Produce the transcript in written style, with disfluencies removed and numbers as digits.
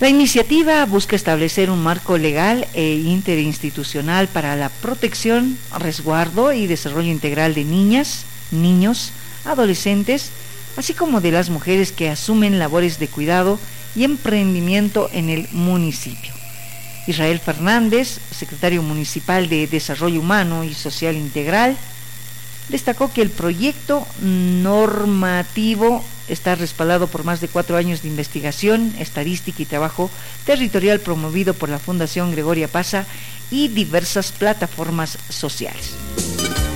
La iniciativa busca establecer un marco legal e interinstitucional para la protección, resguardo y desarrollo integral de niñas, niños, adolescentes, así como de las mujeres que asumen labores de cuidado y emprendimiento en el municipio. Israel Fernández, secretario municipal de Desarrollo Humano y Social Integral, destacó que el proyecto normativo está respaldado por más de 4 años de investigación, estadística y trabajo territorial promovido por la Fundación Gregoria Pasa y diversas plataformas sociales.